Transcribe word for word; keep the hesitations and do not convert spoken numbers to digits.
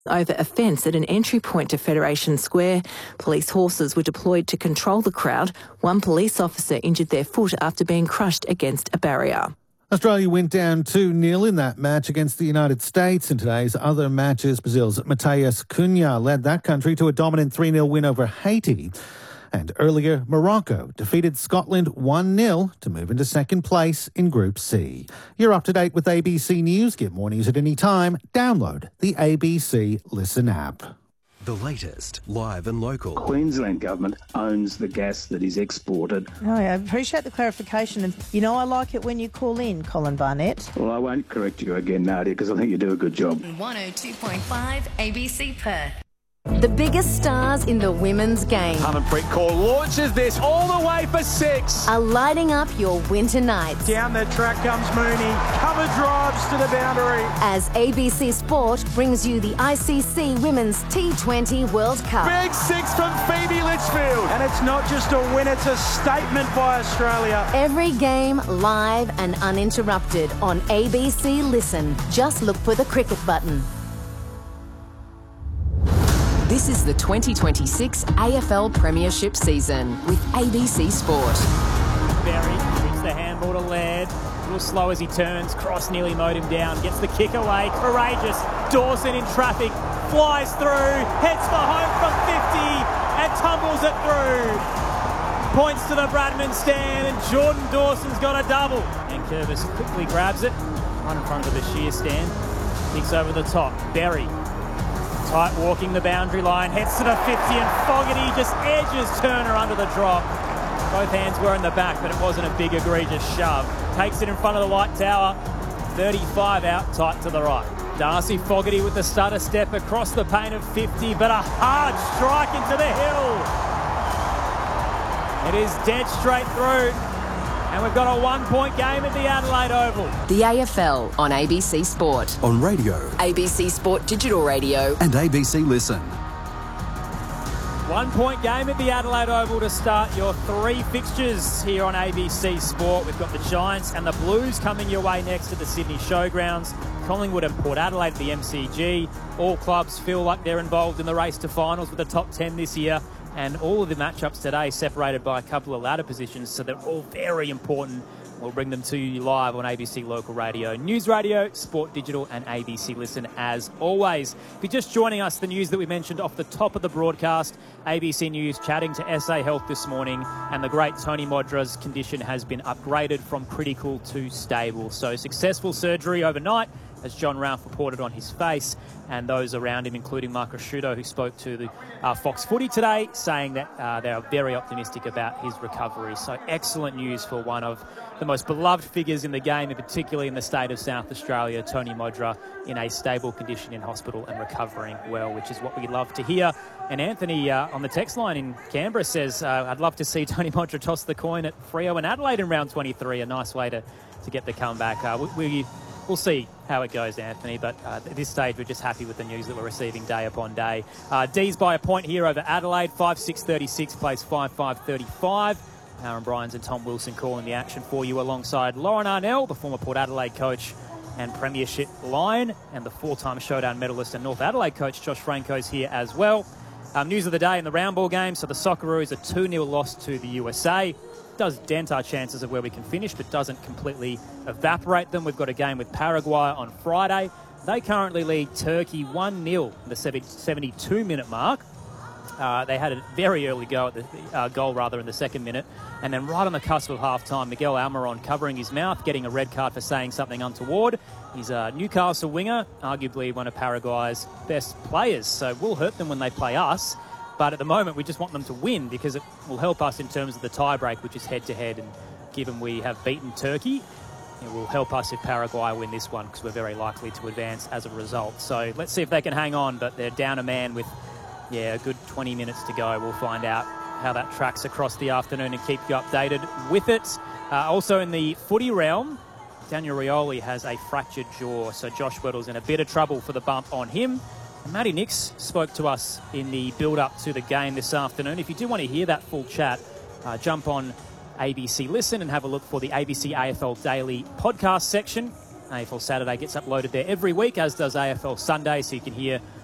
over a fence at an entry point to Federation Square. Police horses were deployed to control the crowd. One police officer injured their foot after being crushed against a barrier. Australia went down two nil in that match against the United States. In today's other matches, Brazil's Matheus Cunha led that country to a dominant three nil win over Haiti. And earlier, Morocco defeated Scotland one nil to move into second place in Group C. You're up to date with A B C News. Get more news at any time. Download the A B C Listen app. The latest, live and local. Queensland Government owns the gas that is exported. Oh, I appreciate the clarification. And, you know, I like it when you call in, Colin Barnett. Well, I won't correct you again, Nadia, because I think you do a good job. one oh two point five A B C Perth. The biggest stars in the women's game Harmanpreet Kaur launches this all the way for six. are lighting up your winter nights. Down the track comes Mooney. Cover drives to the boundary. As A B C Sport brings you the I C C Women's T twenty World Cup. Big six from Phoebe Litchfield. And it's not just a win, it's a statement by Australia. Every game live and uninterrupted on A B C Listen. Just look for the cricket button. This is the twenty twenty-six A F L Premiership season with A B C Sport. Berry brings the handball to Laird. A little slow as he turns. Cross nearly mowed him down. Gets the kick away. Courageous. Dawson in traffic. Flies through. Heads for home from fifty. And tumbles it through. Points to the Bradman stand. And Jordan Dawson's got a double. And Curvis quickly grabs it. Right in front of the sheer stand. Kicks over the top. Berry. Tight walking the boundary line, heads to the fifty, and Fogarty just edges Turner under the drop. Both hands were in the back, but it wasn't a big egregious shove. Takes it in front of the white tower, thirty-five out, tight to the right. Darcy Fogarty with the stutter step across the paint of fifty, but a hard strike into the hill. It is dead straight through. And we've got a one-point game at the Adelaide Oval. The A F L on A B C Sport. On radio. A B C Sport Digital Radio. And A B C Listen. One-point game at the Adelaide Oval to start your three fixtures here on A B C Sport. We've got the Giants and the Blues coming your way next at the Sydney Showgrounds. Collingwood and Port Adelaide at the M C G. All clubs feel like they're involved in the race to finals with the top ten this year. And all of the matchups today separated by a couple of ladder positions, so they're all very important. We'll bring them to you live on A B C Local Radio, News Radio, Sport Digital and A B C Listen as always. If you're just joining us, the news that we mentioned off the top of the broadcast, A B C News chatting to S A Health this morning, and the great Tony Modra's condition has been upgraded from critical to stable. So successful surgery overnight, as John Ralph reported on his face, and those around him, including Mark Rosciuto, who spoke to the uh, Fox Footy today, saying that uh, they are very optimistic about his recovery. So excellent news for one of the most beloved figures in the game, and particularly in the state of South Australia, Tony Modra, in a stable condition in hospital and recovering well, which is what we love to hear. And Anthony uh, on the text line in Canberra says, uh, I'd love to see Tony Modra toss the coin at Freo and Adelaide in round twenty-three. A nice way to, to get the comeback. Uh, we, we We'll see how it goes, Anthony, but uh, at this stage we're just happy with the news that we're receiving day upon day. Uh, D's by a point here over Adelaide, five six thirty-six, plays five five thirty-five. Aaron Bryans and Tom Wilson calling the action for you alongside Lauren Arnell, the former Port Adelaide coach and Premiership Lion, and the four-time Showdown medalist and North Adelaide coach Josh Franco's here as well. Um, news of the day in the round ball game, so the Socceroos a two nil loss to the U S A. Does dent our chances of where we can finish, but doesn't completely evaporate them. We've got a game with Paraguay on Friday. They currently lead Turkey one nil in the seventy-two minute mark. Uh, they had a very early go at the uh, goal, rather, in the second minute. And then right on the cusp of half-time, Miguel Almiron covering his mouth, getting a red card for saying something untoward. He's a Newcastle winger, arguably one of Paraguay's best players, so we'll hurt them when they play us. But at the moment, we just want them to win because it will help us in terms of the tie-break, which is head-to-head. And given we have beaten Turkey, it will help us if Paraguay win this one because we're very likely to advance as a result. So let's see if they can hang on, but they're down a man with, yeah, a good twenty minutes to go. We'll find out how that tracks across the afternoon and keep you updated with it. Uh, also in the footy realm, Daniel Rioli has a fractured jaw, so Josh Weddle's in a bit of trouble for the bump on him. Matty Nix spoke to us in the build-up to the game this afternoon. If you do want to hear that full chat, uh, jump on A B C Listen and have a look for the A B C A F L Daily podcast section. A F L Saturday gets uploaded there every week, as does A F L Sunday, so you can hear